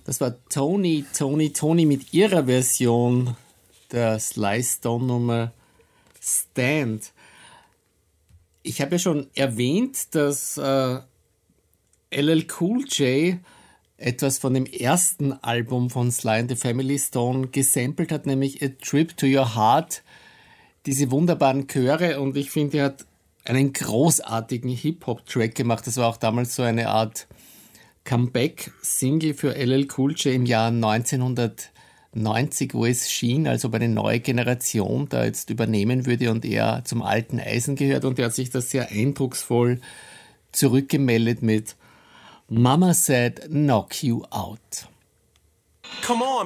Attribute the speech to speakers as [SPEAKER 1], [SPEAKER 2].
[SPEAKER 1] Das war Tony mit ihrer Version der Sly Stone Nummer Stand. Ich habe ja schon erwähnt, dass LL Cool J etwas von dem ersten Album von Sly and the Family Stone gesampelt hat, nämlich A Trip to Your Heart, diese wunderbaren Chöre, und ich finde, er hat einen großartigen Hip-Hop-Track gemacht. Das war auch damals so eine Art Comeback-Single für LL Cool J im Jahr 1990, wo es schien, als ob eine neue Generation da jetzt übernehmen würde und er zum alten Eisen gehört, und er hat sich das sehr eindrucksvoll zurückgemeldet mit Mama Said Knock You Out.
[SPEAKER 2] Come on,